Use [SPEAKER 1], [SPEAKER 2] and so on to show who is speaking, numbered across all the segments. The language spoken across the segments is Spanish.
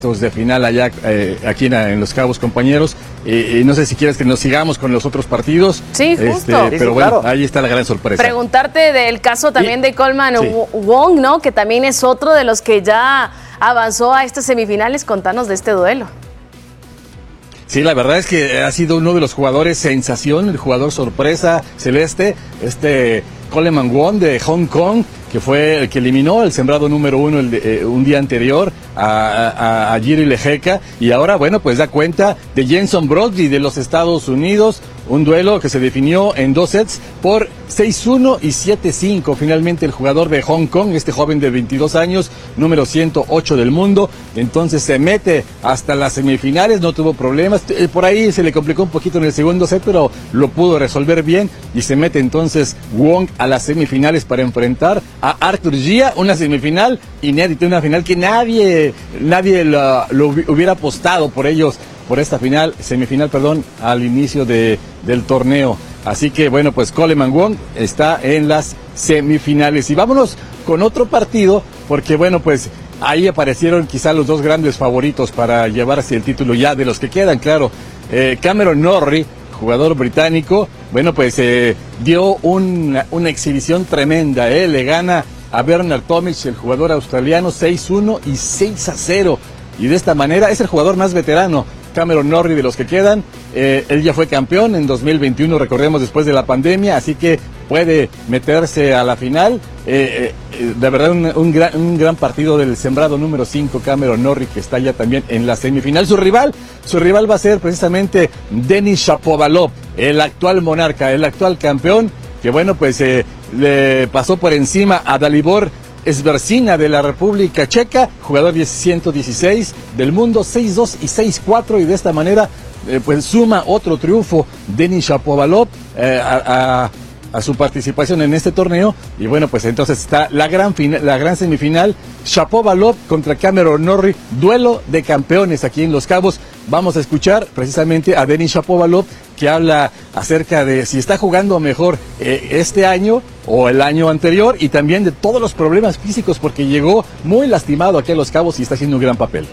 [SPEAKER 1] de final allá aquí en Los Cabos, compañeros. No sé si quieres que nos sigamos con los otros partidos.
[SPEAKER 2] Sí, justo.
[SPEAKER 1] Pero bueno, claro, ahí está la gran sorpresa.
[SPEAKER 2] Preguntarte del caso también de Coleman Wong, ¿no? Que también es otro de los que ya avanzó a estas semifinales. Contanos de este duelo.
[SPEAKER 1] Sí, la verdad es que ha sido uno de los jugadores sensación, el jugador sorpresa celeste, Coleman Wong de Hong Kong, que fue el que eliminó el sembrado número 1 un día anterior a Jiri Lehecka, y ahora, bueno, pues da cuenta de Jenson Brody de los Estados Unidos, un duelo que se definió en 2 sets por 6-1 y 7-5. Finalmente el jugador de Hong Kong, este joven de 22 años, número 108 del mundo, entonces se mete hasta las semifinales, no tuvo problemas, por ahí se le complicó un poquito en el segundo set, pero lo pudo resolver bien, y se mete entonces Wong a las semifinales para enfrentar a Arthur Gia, una semifinal inédita, una final que nadie lo hubiera apostado por ellos, por esta semifinal, al inicio del torneo. Así que bueno, pues Coleman Wong está en las semifinales. Y vámonos con otro partido, porque bueno, pues ahí aparecieron quizá los dos grandes favoritos para llevarse el título ya de los que quedan, claro. Cameron Norrie, jugador británico, bueno, pues dio una exhibición tremenda, le gana a Bernard Tomic, el jugador australiano, 6-1 y 6-0. Y de esta manera es el jugador más veterano, Cameron Norrie, de los que quedan. Él ya fue campeón en 2021, recordemos, después de la pandemia, así que puede meterse a la final. De verdad, un gran partido del sembrado número 5, Cameron Norrie, que está ya también en la semifinal. Su rival va a ser precisamente Denis Shapovalov, el actual monarca, el actual campeón, que bueno, pues le pasó por encima a Dalibor Svjaerczyk de la República Checa, jugador 116 del mundo, 6-2 y 6-4, y de esta manera pues suma otro triunfo Denis Shapovalov a su participación en este torneo. Y bueno, pues entonces está la gran semifinal, Shapovalov contra Cameron Norrie, duelo de campeones aquí en Los Cabos. Vamos a escuchar precisamente a Denis Shapovalov, que habla acerca de si está jugando mejor este año o el año anterior, y también de todos los problemas físicos, porque llegó muy lastimado aquí a Los Cabos y está haciendo un gran papel.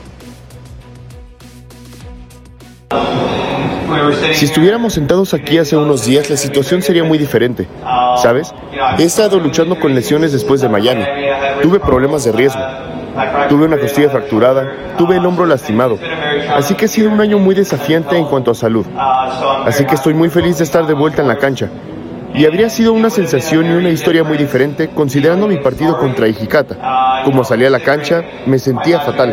[SPEAKER 3] Si estuviéramos sentados aquí hace unos días, la situación sería muy diferente, ¿sabes? He estado luchando con lesiones después de Miami. Tuve problemas de riesgo. Tuve una costilla fracturada, tuve el hombro lastimado. Así que ha sido un año muy desafiante en cuanto a salud. Así que estoy muy feliz de estar de vuelta en la cancha. Y habría sido una sensación y una historia muy diferente considerando mi partido contra Hijikata. Como salí a la cancha, me sentía fatal.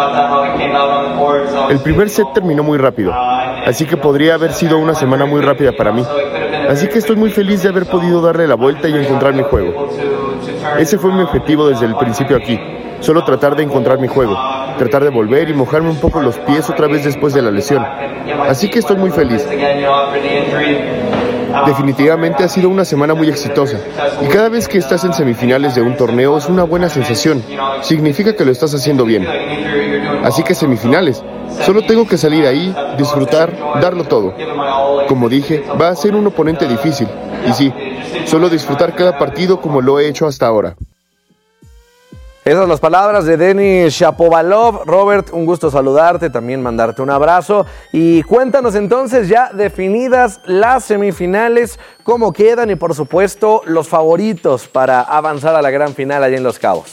[SPEAKER 3] El primer set terminó muy rápido, así que podría haber sido una semana muy rápida para mí. Así que estoy muy feliz de haber podido darle la vuelta y encontrar mi juego. Ese fue mi objetivo desde el principio aquí. Solo tratar de encontrar mi juego, tratar de volver y mojarme un poco los pies otra vez después de la lesión. Así que estoy muy feliz. Definitivamente ha sido una semana muy exitosa, y cada vez que estás en semifinales de un torneo es una buena sensación. Significa que lo estás haciendo bien. Así que semifinales, solo tengo que salir ahí, disfrutar, darlo todo. Como dije, va a ser un oponente difícil, y sí, solo disfrutar cada partido como lo he hecho hasta ahora.
[SPEAKER 4] Esas son las palabras de Denis Shapovalov. Robert, un gusto saludarte, también mandarte un abrazo. Y cuéntanos entonces, ya definidas las semifinales, cómo quedan y por supuesto los favoritos para avanzar a la gran final allá en Los Cabos.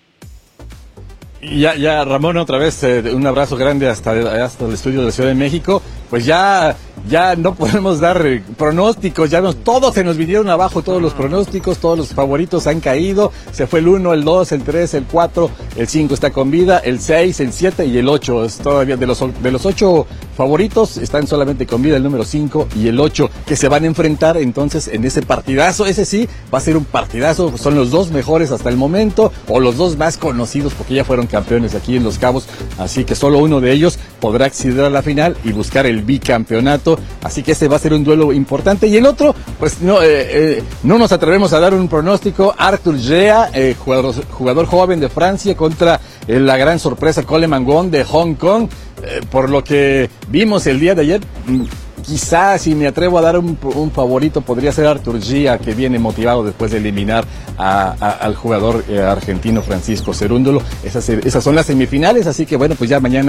[SPEAKER 1] Ya Ramón, otra vez un abrazo grande hasta el estudio de la Ciudad de México. Pues ya no podemos dar pronósticos, todos se nos vinieron abajo, todos los pronósticos, todos los favoritos han caído. Se fue el 1, el 2, el 3, el 4, el 5 está con vida, el 6, el 7 y el 8 es todavía de los 8 favoritos, están solamente con vida el número 5 y el 8, que se van a enfrentar entonces en ese partidazo. Ese sí va a ser un partidazo, son los dos mejores hasta el momento, o los dos más conocidos, porque ya fueron campeones aquí en Los Cabos, así que solo uno de ellos podrá acceder a la final y buscar el bicampeonato. Así que este va a ser un duelo importante. Y el otro, pues no nos atrevemos a dar un pronóstico. Arthur Gia, jugador joven de Francia, contra la gran sorpresa Coleman Wong de Hong Kong. Por lo que vimos el día de ayer, quizás, si me atrevo a dar un favorito, podría ser Artur Gia, que viene motivado después de eliminar al jugador argentino Francisco Cerúndolo. Esas son las semifinales, así que bueno, pues ya mañana